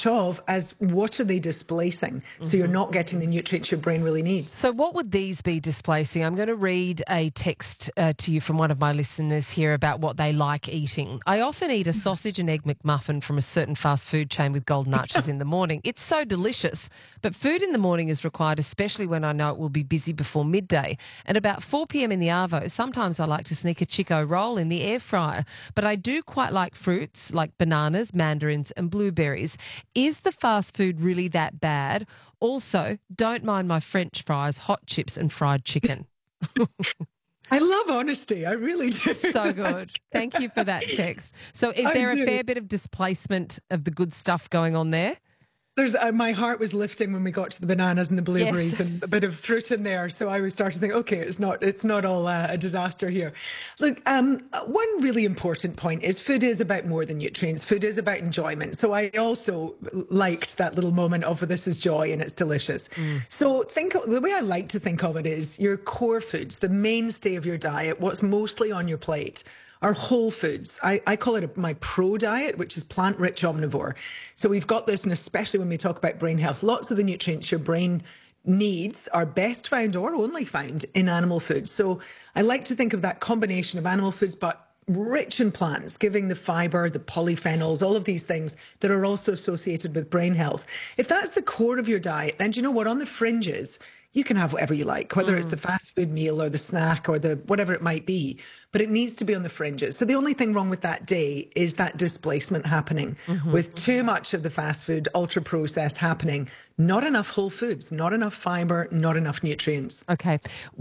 much of as what are they displacing? So you're not getting the nutrients your brain really needs. So what would these be displacing? I'm going to read a text to you from one of my listeners here about what they like eating. I often eat a sausage and egg McMuffin from a certain fast food chain with golden arches in the morning. It's so delicious. But food in the morning is required, especially when I know it will be busy before midday. And about 4 p.m. in the arvo, sometimes I like to sneak a Chico roll in the air fryer. But I do quite like fruits like bananas, mandarins and blueberries. Is the fast food really that bad? Also, don't mind my French fries, hot chips and fried chicken. I love honesty. I really do. So good. Thank you for that text. So is there a fair bit of displacement of the good stuff going on there? There's my heart was lifting when we got to the bananas and the blueberries and a bit of fruit in there. So I was starting to think, okay, it's not all a disaster here. Look, one really important point is food is about more than nutrients. Food is about enjoyment. So I also liked that little moment of this is joy and it's delicious. So the way I like to think of it is your core foods, the mainstay of your diet, what's mostly on your plate, are whole foods. I call it my pro diet, which is plant-rich omnivore. So we've got this, and especially when we talk about brain health, lots of the nutrients your brain needs are best found or only found in animal foods. So I like to think of that combination of animal foods, but rich in plants, giving the fiber, the polyphenols, all of these things that are also associated with brain health. If that's the core of your diet, then do you know what? On the fringes, you can have whatever you like, whether it's the fast food meal or the snack or the whatever it might be, but it needs to be on the fringes. So the only thing wrong with that day is that displacement happening with too much of the fast food, ultra processed happening, not enough whole foods, not enough fiber, not enough nutrients. Okay.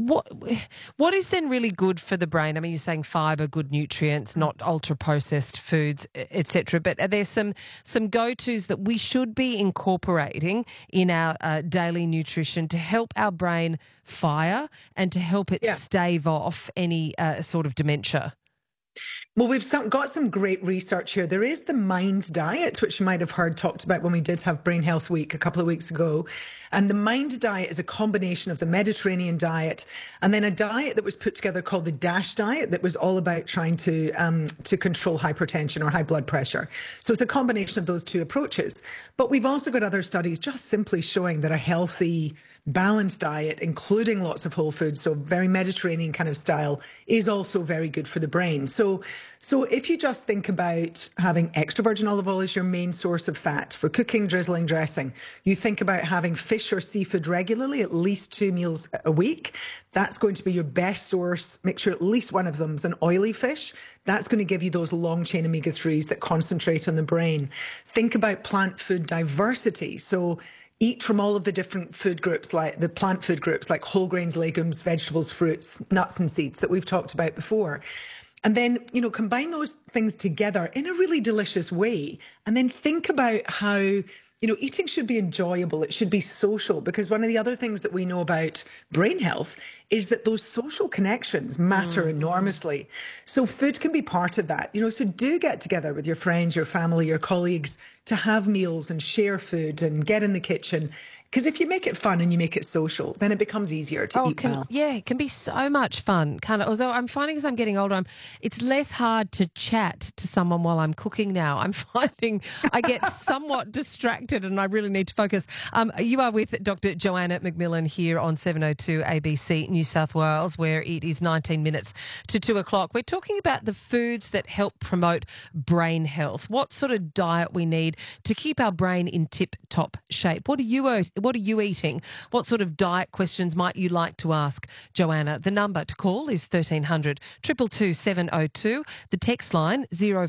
What is then really good for the brain? I mean, you're saying fiber, good nutrients, not ultra processed foods, etc. But are there some go-tos that we should be incorporating in our daily nutrition to help our brain fire and to help it stave off any sort of dementia? Well, we've got some great research here. There is the MIND diet, which you might have heard talked about when we did have Brain Health Week a couple of weeks ago. And the MIND diet is a combination of the Mediterranean diet and then a diet that was put together called the DASH diet that was all about trying to control hypertension or high blood pressure. So it's a combination of those two approaches. But we've also got other studies just simply showing that a healthy, balanced diet, including lots of whole foods, so very Mediterranean kind of style, is also very good for the brain. So if you just think about having extra virgin olive oil as your main source of fat for cooking, drizzling, dressing, you think about having fish or seafood regularly, at least 2 meals a week. That's going to be your best source. Make sure at least one of them is an oily fish. That's going to give you those long chain omega-3s that concentrate on the brain. Think about plant food diversity. So eat from all of the different food groups, like the plant food groups, like whole grains, legumes, vegetables, fruits, nuts and seeds that we've talked about before. And then, combine those things together in a really delicious way. And then think about how, eating should be enjoyable. It should be social, because one of the other things that we know about brain health is that those social connections matter enormously. So food can be part of that, so do get together with your friends, your family, your colleagues to have meals and share food and get in the kitchen. Because if you make it fun and you make it social, then it becomes easier to eat well. Yeah, it can be so much fun. Although I'm finding as I'm getting older, it's less hard to chat to someone while I'm cooking now. I'm finding I get somewhat distracted and I really need to focus. You are with Dr. Joanna McMillan here on 702 ABC New South Wales, where it is 19 minutes to 2 o'clock. We're talking about the foods that help promote brain health. What sort of diet we need to keep our brain in tip-top shape. What are you eating? What sort of diet questions might you like to ask Joanna? The number to call is 1300 222 702. The text line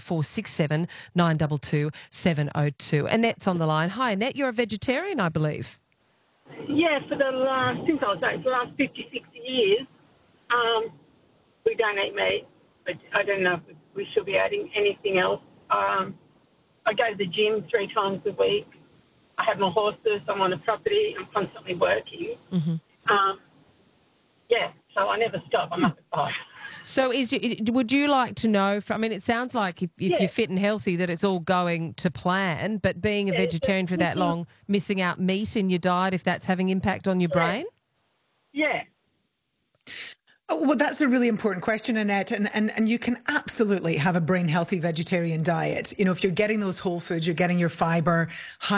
0467 922 702. Annette's on the line. Hi, Annette. You're a vegetarian, I believe. Yeah, since I was like, for the last 50, 60 years, we don't eat meat. But I don't know if we should be adding anything else. I go to the gym 3 times a week. I have my horses. I'm on a property. I'm constantly working. So I never stop. I'm up at 5. So would you like to know, it sounds like if you're fit and healthy that it's all going to plan, but being a vegetarian for that long, missing out meat in your diet, if that's having impact on your brain? Yeah. Well, that's a really important question, Annette, and you can absolutely have a brain healthy vegetarian diet. If you're getting those whole foods, you're getting your fiber,